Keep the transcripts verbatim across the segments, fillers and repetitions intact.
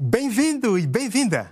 Bem-vindo e bem-vinda!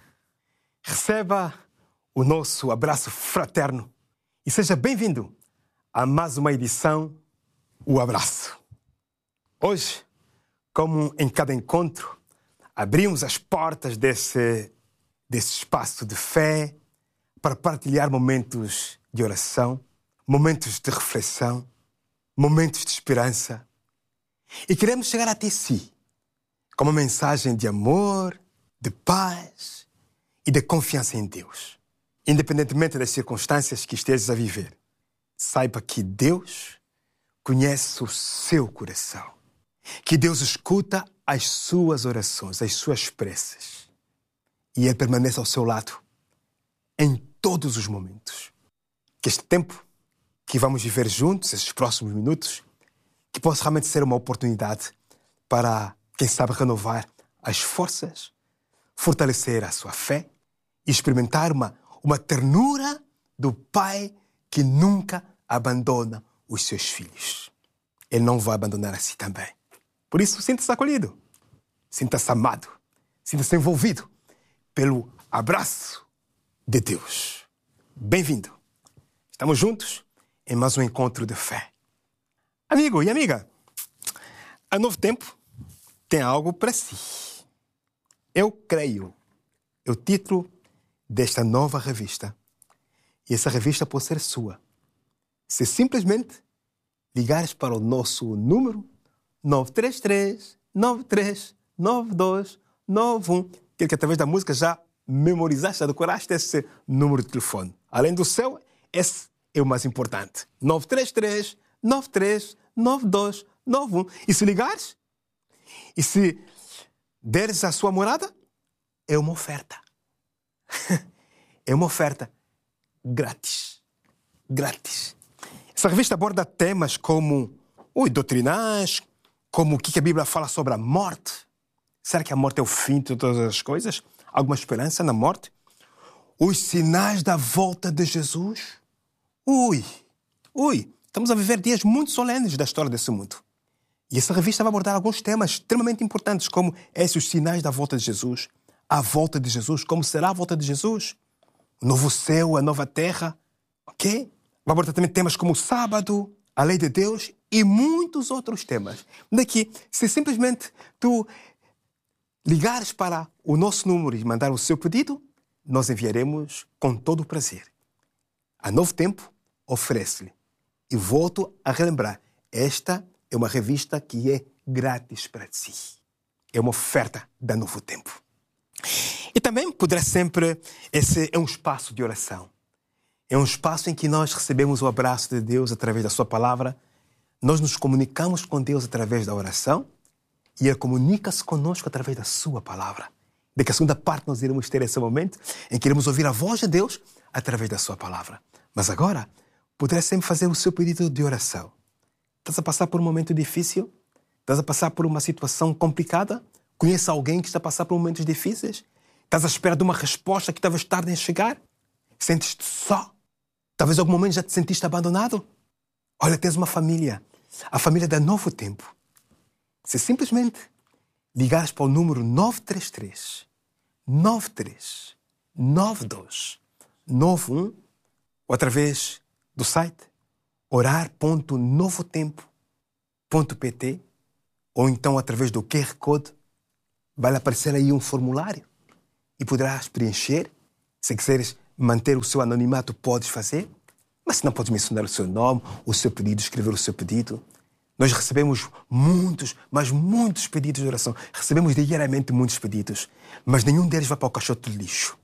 Receba o nosso abraço fraterno e seja bem-vindo a mais uma edição O Abraço. Hoje, como em cada encontro, abrimos as portas desse, desse espaço de fé para partilhar momentos de oração, momentos de reflexão, momentos de esperança. E queremos chegar até si com uma mensagem de amor, de paz e de confiança em Deus. Independentemente das circunstâncias que estejas a viver, saiba que Deus conhece o seu coração, que Deus escuta as suas orações, as suas preces, e Ele permanece ao seu lado em todos os momentos. Que este tempo que vamos viver juntos, esses próximos minutos, que possa realmente ser uma oportunidade para, quem sabe, renovar as forças, fortalecer a sua fé e experimentar uma, uma ternura do Pai que nunca abandona os seus filhos. Ele não vai abandonar assim também. Por isso, sinta-se acolhido, sinta-se amado, sinta-se envolvido pelo abraço de Deus. Bem-vindo. Estamos juntos em mais um encontro de fé. Amigo e amiga, a Novo Tempo tem algo para si. Eu creio. É o título desta nova revista. E essa revista pode ser sua. Se simplesmente ligares para o nosso número nove três três, nove três nove dois nove um, que, que através da música já memorizaste, já decoraste esse número de telefone. Além do seu, esse é o mais importante. nove três três, nove três nove dois nove um. E se ligares, e se deres a sua morada, é uma oferta. É uma oferta grátis. Grátis. Essa revista aborda temas como ui, doutrinais, como o que a Bíblia fala sobre a morte. Será que a morte é o fim de todas as coisas? Alguma esperança na morte? Os sinais da volta de Jesus? Ui, ui, estamos a viver dias muito solenes da história desse mundo. E essa revista vai abordar alguns temas extremamente importantes, como esses os sinais da volta de Jesus, a volta de Jesus, como será a volta de Jesus, o novo céu, a nova terra, ok? Vai abordar também temas como o sábado, a lei de Deus e muitos outros temas. Daqui, se simplesmente tu ligares para o nosso número e mandar o seu pedido, nós enviaremos com todo o prazer. A Novo Tempo oferece-lhe. E volto a relembrar, esta é uma revista que é grátis para si. É uma oferta da Novo Tempo. E também poderá sempre, esse é um espaço de oração. É um espaço em que nós recebemos o abraço de Deus através da sua palavra. Nós nos comunicamos com Deus através da oração e Ele comunica-se conosco através da sua palavra. Daqui a segunda parte nós iremos ter esse momento em que iremos ouvir a voz de Deus através da sua palavra. Mas agora, poderá sempre fazer o seu pedido de oração. Estás a passar por um momento difícil? Estás a passar por uma situação complicada? Conheces alguém que está a passar por momentos difíceis? Estás à espera de uma resposta que talvez tarde em chegar? Sentes-te só? Talvez em algum momento já te sentiste abandonado? Olha, tens uma família. A família da Novo Tempo. Se simplesmente ligares para o número nove três três, nove três nove dois nove um ou através do site orar ponto novotempo ponto pt ou então através do Q R Code vai aparecer aí um formulário e poderás preencher. Se quiseres manter o seu anonimato, podes fazer, mas se não, podes mencionar o seu nome, o seu pedido, escrever o seu pedido. Nós recebemos muitos, mas muitos pedidos de oração. Recebemos diariamente muitos pedidos, mas nenhum deles vai para o caixote de lixo.